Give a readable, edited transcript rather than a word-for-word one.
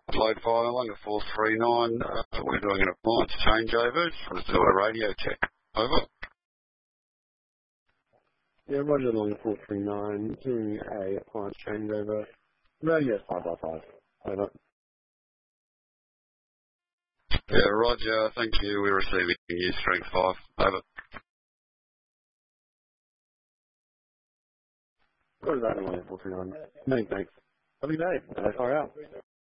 Load file 1439. We're doing an appliance changeover. Just want to do a radio check. Over. Yeah, Roger, along 439, doing a appliance changeover. Radio 5x5. Over. Yeah, Roger, thank you. We're receiving you, strength 5. Over. What is that, along 439? Many thanks. Lovely day. Far out.